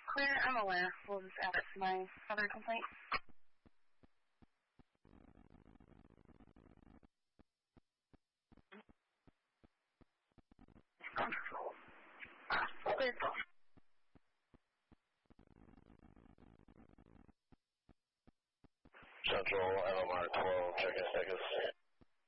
Clear, I'm aware. We'll just add it to my other complaint. Clear. Central LMR 12, check-in status.